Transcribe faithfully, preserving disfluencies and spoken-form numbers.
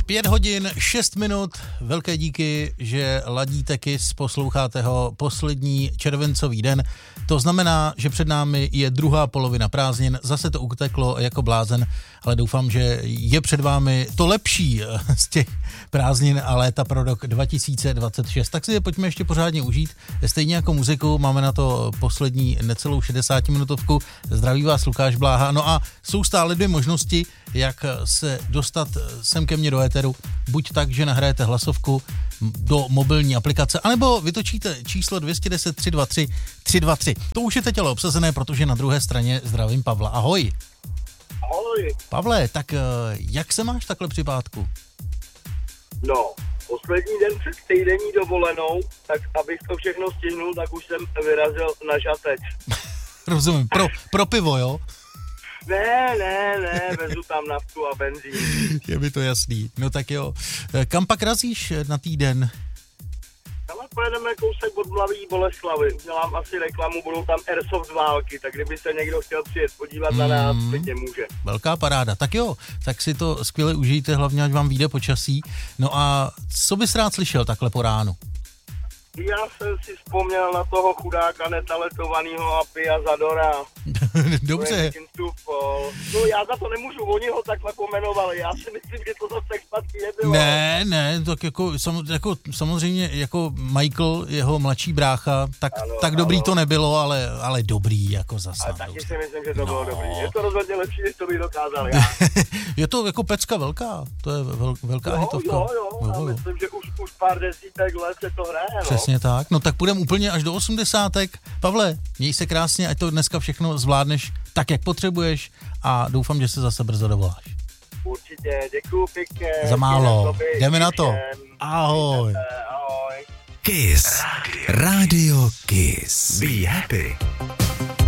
Pět hodin, šest minut, velké díky, že ladíte Kiss, posloucháte ho poslední červencový den. To znamená, že před námi je druhá polovina prázdnin, zase to uteklo jako blázen, ale doufám, že je před vámi to lepší z těch prázdnin a léta pro rok dva tisíce dvacet šest. Tak si je pojďme ještě pořádně užít, stejně jako muziku, máme na to poslední necelou šedesátiminutovku. Zdraví vás Lukáš Bláha, no a jsou stále dvě možnosti, jak se dostat sem ke mně do éteru, buď tak, že nahrajete hlasovku do mobilní aplikace, anebo vytočíte číslo dvě jedna nula tři dva tři tři dva tři. To už je teď ale obsazené, protože na druhé straně zdravím Pavla. Ahoj. Ahoj. Pavle, tak jak se máš takhle při pátku? No, poslední den před týdenní dovolenou, tak abych to všechno stihnul, tak už jsem vyrazil na žateč. Rozumím, pro, pro pivo, jo? Ne, ne, ne, vezu tam naftu a benzín. Je mi to jasný. No tak jo. Kam pak razíš na týden? Tam pojedeme kousek od Mladý Boleslavy. Udělám asi reklamu, budou tam airsoft války, tak kdyby se někdo chtěl přijet podívat mm, na nás, klidně může. Velká paráda. Tak jo, tak si to skvěle užijte, hlavně ať vám vyjde počasí. No a co bys rád slyšel takhle po ránu? Já jsem si vzpomněl na toho chudáka netaletovanýho Apia Zadora. Dobře. No já za to nemůžu, oni ho takhle pomenovali, já si myslím, že to zase tak špatný nebylo. Ne, ne, tak jako, sam, jako samozřejmě jako Michael, jeho mladší brácha, tak, ano, tak dobrý ano. To nebylo, ale, ale dobrý jako zase. Ale taky si myslím, že to no. bylo dobrý. Je to rozhodně lepší, než to bych dokázal já. Je to jako pecka velká, to je vel, velká jo, hitovka. Jo, jo, jo, já myslím, že už, už pár desítek let se to hraje, no. Přesně tak, no tak půjdeme úplně až do osmdesátek. Pavle, měj se krásně, ať to dneska všechno zvládneš tak, jak potřebuješ a doufám, že se zase brzo dovoláš. Určitě, děkuju pěkně. Za málo, jdeme na to. Ahoj. Ahoj. Kiss. Radio Kiss. Be happy.